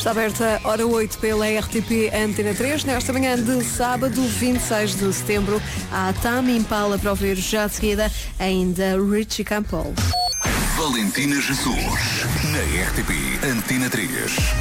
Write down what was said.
Está aberta hora 8 pela RTP Antena 3. Nesta manhã de sábado, 26 de setembro, há Tame Impala para ouvir já de seguida, ainda Richie Campbell. Valentina Jesus, na RTP Antena 3.